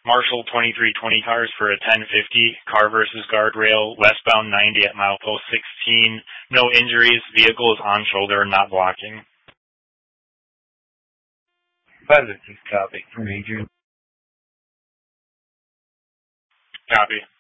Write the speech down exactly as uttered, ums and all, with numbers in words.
Marshall twenty-three twenty cars for a ten fifty. Car versus guardrail, westbound ninety at milepost sixteen. No injuries. Vehicle is on shoulder, not blocking. Positive copy from Adrian. Copy.